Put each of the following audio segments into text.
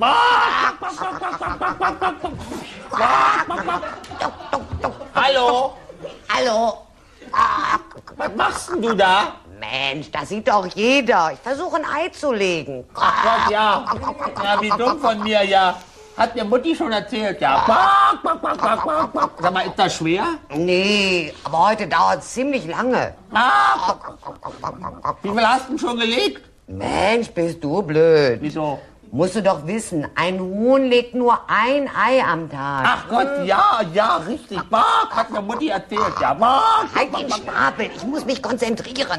Hallo? Hallo? Was machst denn du da? Mensch, das sieht doch jeder. Ich versuche ein Ei zu legen. Ach Gott, ja. Ja, wie dumm von mir, ja. Hat mir Mutti schon erzählt, ja. Sag mal, ist das schwer? Nee, aber heute dauert es ziemlich lange. Wie viel hast du denn schon gelegt? Mensch, bist du blöd. Wieso? Musst du doch wissen, ein Huhn legt nur ein Ei am Tag. Ach Gott, ja, richtig. Hat mir Mutti erzählt, ja. Halt den Schnabel, ich muss mich konzentrieren.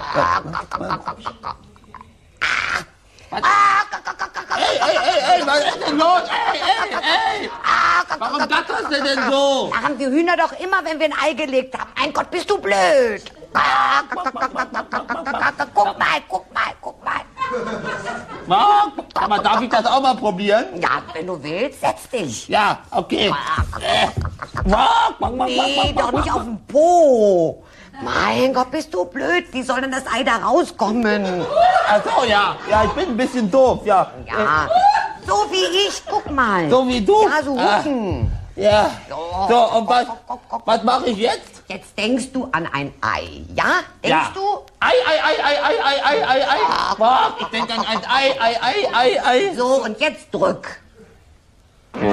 Ey, was ist denn los? Ey! Warum gatterst du denn so? Machen wir Hühner doch immer, wenn wir ein Ei gelegt haben. Mein Gott, bist du blöd. Guck mal. Aber darf ich das auch mal probieren? Ja, wenn du willst, setz dich. Ja, okay. Nee, doch nicht auf den Po. Mein Gott, bist du blöd. Wie soll denn das Ei da rauskommen? Ach so, ja, ich bin ein bisschen doof, ja. Ja, so wie ich, guck mal. So wie du? Ja, so Rücken. Ja. So, und was mache ich jetzt? Jetzt denkst du an ein Ei, ja? Denkst du? Ei. Ich denke an ein Ei. So, und jetzt drück. Nicht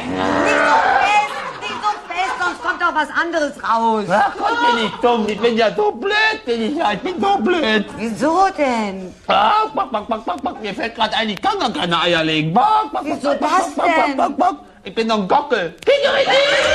so fest, sonst kommt doch was anderes raus. Ach Gott, bin ich dumm. Ich bin ja so blöd, bin ich ja. Ich bin so blöd. Wieso denn? Mir fällt gerade ein, ich kann gar keine Eier legen. Wieso das denn? Ich bin doch ein Gockel.